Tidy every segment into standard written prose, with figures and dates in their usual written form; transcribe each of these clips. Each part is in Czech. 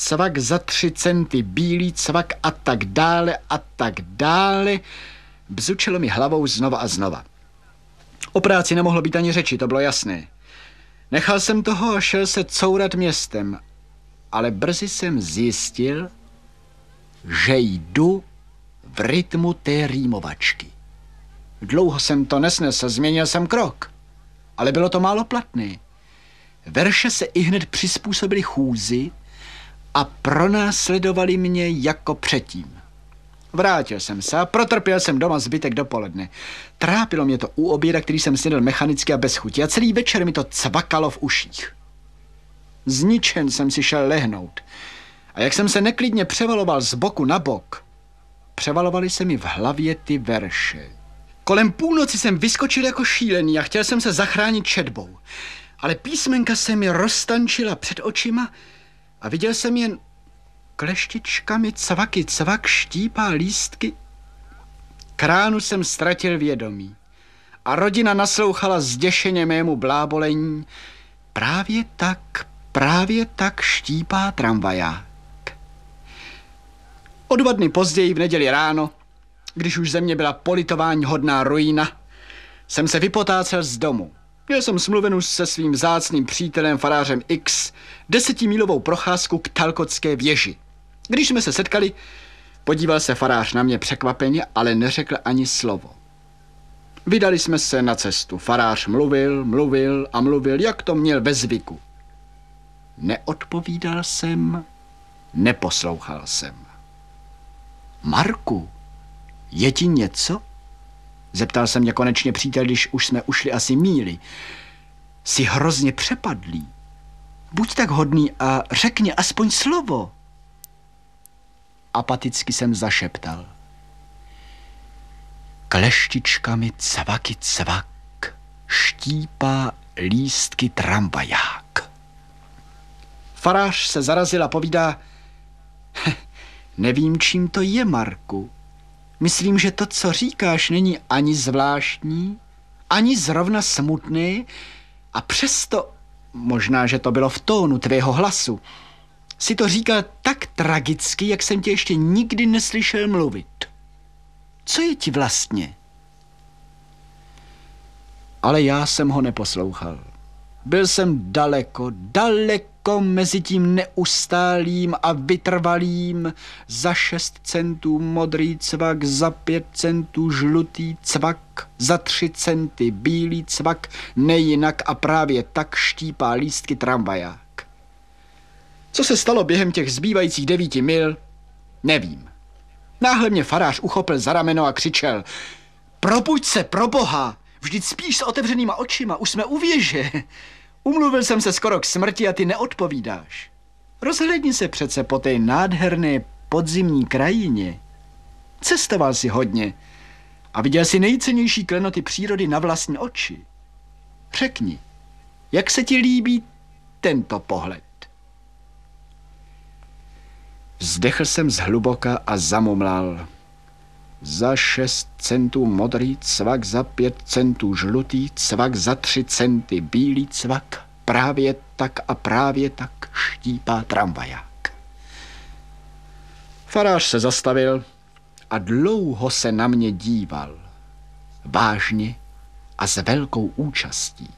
cvak za 3 centy, bílý cvak a tak dále a tak dále. Bzučelo mi hlavou znova a znova. O práci nemohlo být ani řeči, to bylo jasné. Nechal jsem toho a šel se courat městem, ale brzy jsem zjistil, že jdu v rytmu té rýmovačky. Dlouho jsem to nesnesl, změnil jsem krok, ale bylo to málo platné. Verše se ihned přizpůsobily chůzi a pronásledovali mě jako předtím. Vrátil jsem se a protrpěl jsem doma zbytek dopoledne. Trápilo mě to u oběda, který jsem snědl mechanicky a bez chuti a celý večer mi to cvakalo v uších. Zničen jsem si šel lehnout a jak jsem se neklidně převaloval z boku na bok, převalovaly se mi v hlavě ty verše. Kolem půlnoci jsem vyskočil jako šílený a chtěl jsem se zachránit četbou, ale písmenka se mi roztančila před očima a viděl jsem jen kleštičkami cvaky, cvak štípá lístky. K ránu jsem ztratil vědomí a rodina naslouchala zděšeně mému blábolení. Právě tak štípá tramvaják. O 2 dny později v neděli ráno, když už země byla politování hodná ruína, jsem se vypotácel z domu. Měl jsem smluvenu se svým vzácným přítelem farářem X 10mílovou procházku k Talkotské věži. Když jsme se setkali, podíval se farář na mě překvapeně, ale neřekl ani slovo. Vydali jsme se na cestu. Farář mluvil, jak to měl ve zvyku. Neodpovídal jsem, neposlouchal jsem. Marku, je ti něco? Zeptal se mě konečně přítel, když už jsme ušli asi míli. Jsi hrozně přepadlý. Buď tak hodný a řekni aspoň slovo. Apaticky jsem zašeptal. Kleštičkami cvaky cvak štípá lístky tramvaják. Farář se zarazil a povídá, nevím, čím to je, Marku. Myslím, že to, co říkáš, není ani zvláštní, ani zrovna smutný a přesto, možná, že to bylo v tónu tvého hlasu, si to říkal tak tragicky, jak jsem tě ještě nikdy neslyšel mluvit. Co je ti vlastně? Ale já jsem ho neposlouchal. Byl jsem daleko mezi tím neustálým a vytrvalým za 6 centů modrý cvak, za 5 centů žlutý cvak, za 3 centy bílý cvak, nejinak a právě tak štípá lístky tramvaják. Co se stalo během těch zbývajících 9 mil, nevím. Náhle mě farář uchopil za rameno a křičel, probuď se, pro boha, vždyť spíš s otevřenýma očima, už jsme u věže. Umluvil jsem se skoro k smrti a ty neodpovídáš. Rozhlédni se přece po té nádherné podzimní krajině. Cestoval si hodně a viděl si nejcennější klenoty přírody na vlastní oči. Řekni, jak se ti líbí tento pohled? Vzdechl jsem zhluboka a zamumlal. Za 6 centů modrý cvak, za 5 centů žlutý cvak, za 3 centy bílý cvak, právě tak štípá tramvaják. Farář se zastavil a dlouho se na mě díval. Vážně a s velkou účastí.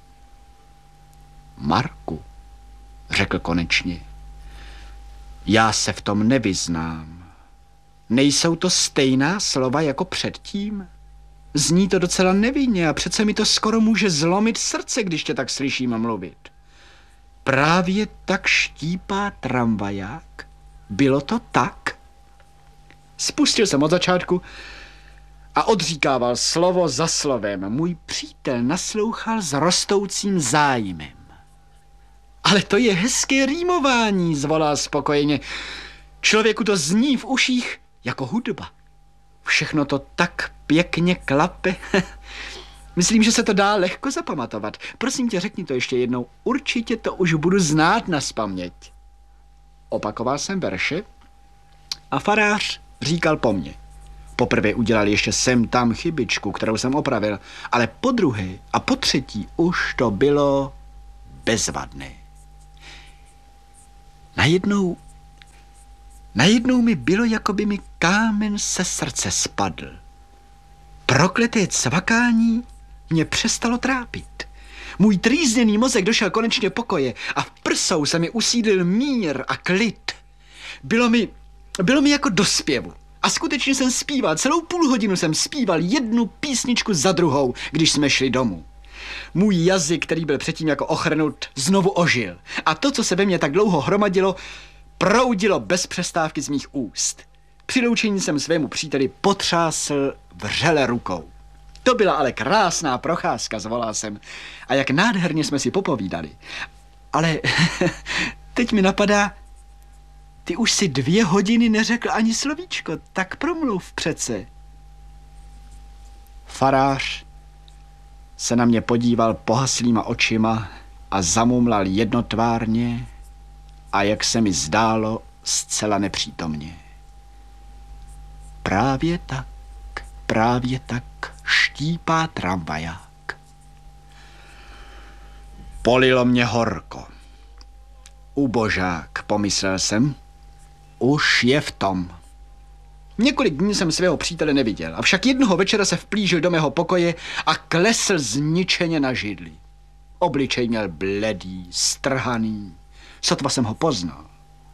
Marku, řekl konečně, já se v tom nevyznám. Nejsou to stejná slova jako předtím? Zní to docela nevinně a přece mi to skoro může zlomit srdce, když tě tak slyším mluvit. Právě tak štípá tramvaják? Bylo to tak? Spustil jsem od začátku a odříkával slovo za slovem. Můj přítel naslouchal s rostoucím zájmem. Ale to je hezké rýmování, zvolal spokojeně. Člověku to zní v uších jako hudba. Všechno to tak pěkně klape. Myslím, že se to dá lehko zapamatovat. Prosím tě, řekni to ještě jednou. Určitě to už budu znát nazpaměť. Opakoval jsem verše a farář říkal po mně. Poprvé udělal ještě sem tam chybičku, kterou jsem opravil, ale po druhé a po třetí už to Najednou mi bylo, jako by mi kámen se srdce spadl. Prokleté cvakání mě přestalo trápit. Můj trýzněný mozek došel konečně pokoje a v prsou se mi usídlil mír a klid. Bylo mi jako do zpěvu. A skutečně jsem zpíval, celou půl hodinu jsem zpíval jednu písničku za druhou, když jsme šli domů. Můj jazyk, který byl předtím jako ochrnut, znovu ožil. A to, co se ve mně tak dlouho hromadilo, proudilo bez přestávky z mých úst. Při loučení jsem svému příteli potřásl vřele rukou. To byla ale krásná procházka, zvolal jsem. A jak nádherně jsme si popovídali. Ale teď mi napadá, ty už si 2 hodiny neřekl ani slovíčko, tak promluv přece. Farář se na mě podíval pohaslýma očima a zamumlal jednotvárně a jak se mi zdálo, zcela nepřítomně. Právě tak štípá tramvaják. Polilo mě horko. Ubožák, pomyslel jsem, už je v tom. Několik dní jsem svého přítele neviděl, avšak jednoho večera se vplížil do mého pokoje a klesl zničeně na židli. Obličej měl bledý, strhaný, sotva jsem ho poznal.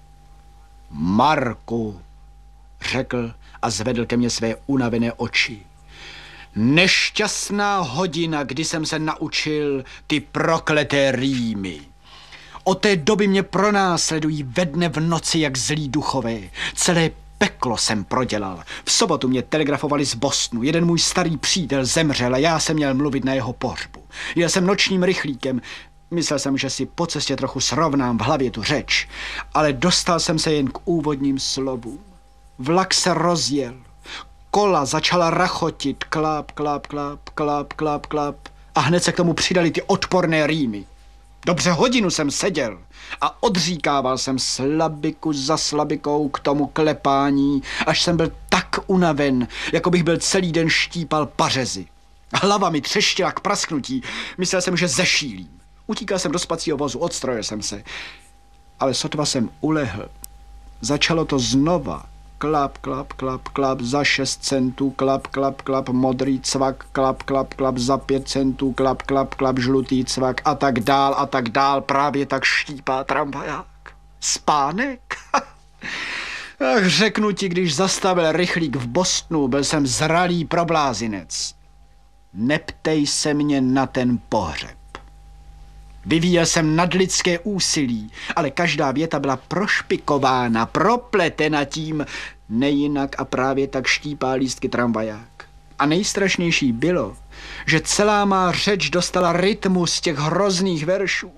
Marku, řekl a zvedl ke mně své unavené oči. Nešťastná hodina, kdy jsem se naučil ty prokleté rýmy. Od té doby mě pronásledují ve dne v noci jak zlí duchové. Celé peklo jsem prodělal. V sobotu mě telegrafovali z Bostonu. Jeden můj starý přítel zemřel a já jsem měl mluvit na jeho pohřbu. Jel jsem nočním rychlíkem. Myslel jsem, že si po cestě trochu srovnám v hlavě tu řeč, ale dostal jsem se jen k úvodním slovům. Vlak se rozjel. Kola začala rachotit. Kláp, kláp, kláp, kláp, kláp, kláp. A hned se k tomu přidali ty odporné rýmy. Dobře hodinu jsem seděl a odříkával jsem slabiku za slabikou k tomu klepání, až jsem byl tak unaven, jako bych byl celý den štípal pařezy. Hlava mi třeštila k prasknutí, myslel jsem, že zešílím. Utíkal jsem do spacího vozu, odstrojil jsem se, ale sotva jsem ulehl. Začalo to znova. Klap, klap, klap, klap za 6 centů, klap, klap, klap, modrý cvak, klap, klap, klap za 5 centů, klap, klap, klap, žlutý cvak a tak dál, právě tak štípá tramvaják. Spánek? Ach, řeknu ti, když zastavil rychlík v Bostonu, byl jsem zralý problázinec. Neptej se mě na ten pohřeb. Vyvíjel jsem nadlidské úsilí, ale každá věta byla prošpikována, propletena tím, nejinak a právě tak štípá lístky tramvaják. A nejstrašnější bylo, že celá má řeč dostala rytmus těch hrozných veršů.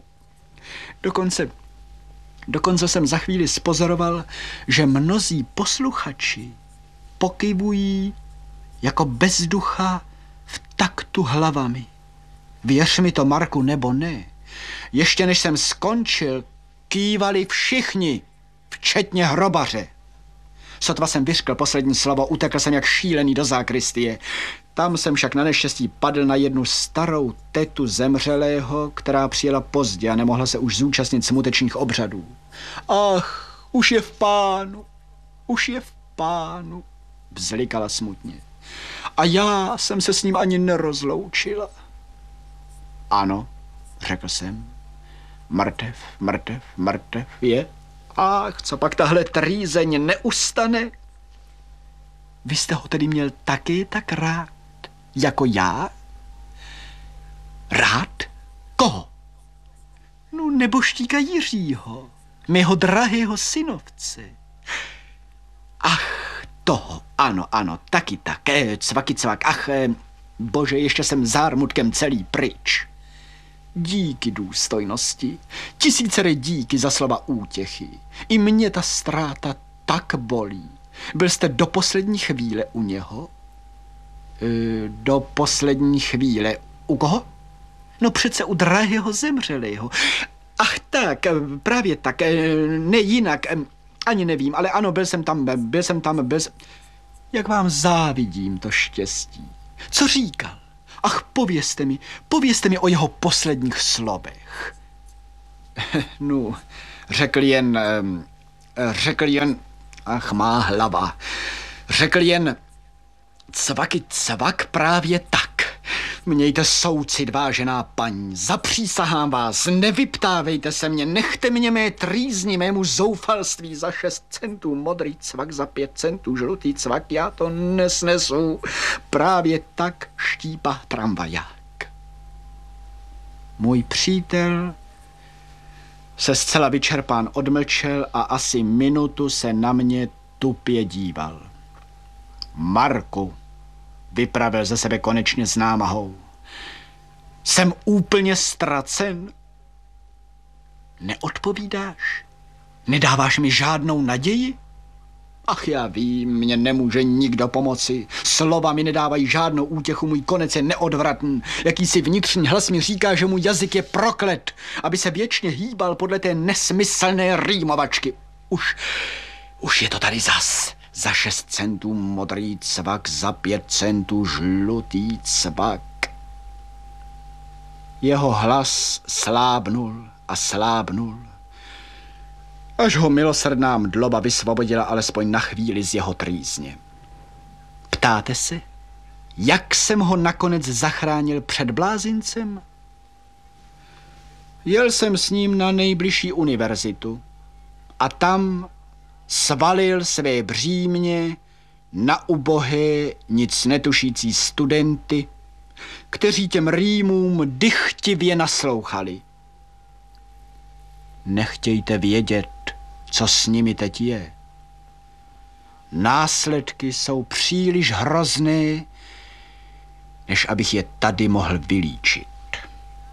Dokonce jsem za chvíli spozoroval, že mnozí posluchači pokyvují jako bezducha v taktu hlavami. Věř mi to, Marku, nebo ne. Ještě než jsem skončil, kývali všichni, včetně hrobaře. Sotva jsem vyřkl poslední slovo, utekl jsem jak šílený do zákristie. Tam jsem však na neštěstí padl na jednu starou tetu zemřelého, která přijela pozdě a nemohla se už zúčastnit smutečných obřadů. Ach, už je v pánu, vzlikala smutně. A já jsem se s ním ani nerozloučila. Ano, řekl jsem. Mrtev je. Ach, co pak tahle trýzeň neustane? Vy jste ho tedy měl taky tak rád, jako já? Rád? Koho? No, neboštíka Jiřího, mého drahého synovce. Ach, toho, ano, taky tak, cvaky cvak, bože, ještě jsem zármutkem celý pryč. Díky důstojnosti, tisícere díky za slova útěchy. I mě ta ztráta tak bolí. Byl jste do poslední chvíle u něho? Do poslední chvíle. U koho? No přece u drahého zemřelého. Ach tak, právě tak, ne jinak, ani nevím, ale ano, byl jsem tam. Jak vám závidím to štěstí. Co říkal? Ach, povězte mi o jeho posledních slovech. No, řekl jen, Ach, má hlava. Řekl jen, cvaky cvak právě tak. Mějte soucit, vážená paní, zapřísahám vás, nevyptávejte se mě, nechte mě mé trýzni, mému zoufalství za 6 centů, modrý cvak za 5 centů, žlutý cvak, já to nesnesu. Právě tak štípá tramvaják. Můj přítel se zcela vyčerpán odmlčel a asi minutu se na mě tupě díval. Marku, vypravil ze sebe konečně s námahou. Jsem úplně ztracen. Neodpovídáš? Nedáváš mi žádnou naději? Ach, já vím, mě nemůže nikdo pomoci. Slova mi nedávají žádnou útěchu, můj konec je neodvratný. Jakýsi vnitřní hlas mi říká, že můj jazyk je proklet, aby se věčně hýbal podle té nesmyslné rýmovačky. Už je to tady zas. Za 6 centů modrý cvak, za 5 centů žlutý cvak. Jeho hlas slábnul a slábnul, až ho milosrdná mdloba vysvobodila alespoň na chvíli z jeho trýzně. Ptáte se, jak jsem ho nakonec zachránil před blázincem? Jel jsem s ním na nejbližší univerzitu a tam svalil své břímě na ubohé, nic netušící studenty, kteří těm rýmům dychtivě naslouchali. Nechtějte vědět, co s nimi teď je. Následky jsou příliš hrozné, než abych je tady mohl vylíčit.